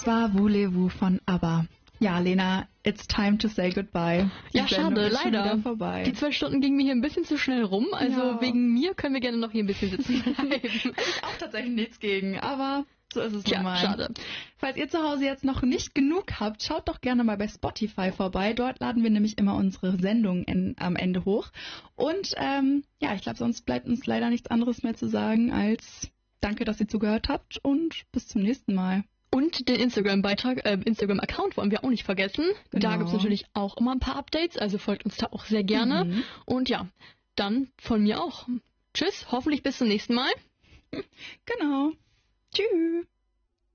Das war Voulez-vous von ABBA. Ja, Lena, it's time to say goodbye. Ja, schade, leider. Vorbei. Die 2 Stunden gingen mir hier ein bisschen zu schnell rum, also wegen mir können wir gerne noch hier ein bisschen sitzen bleiben. Hätte ich auch tatsächlich nichts gegen, aber so ist es nun mal. Schade. Falls ihr zu Hause jetzt noch nicht genug habt, schaut doch gerne mal bei Spotify vorbei. Dort laden wir nämlich immer unsere Sendungen am Ende hoch. Und ich glaube, sonst bleibt uns leider nichts anderes mehr zu sagen als danke, dass ihr zugehört habt und bis zum nächsten Mal. Und den Instagram-Beitrag, Instagram-Account wollen wir auch nicht vergessen. Genau. Da gibt es natürlich auch immer ein paar Updates, also folgt uns da auch sehr gerne. Und ja, dann von mir auch. Tschüss, hoffentlich bis zum nächsten Mal. Genau. Tschüss.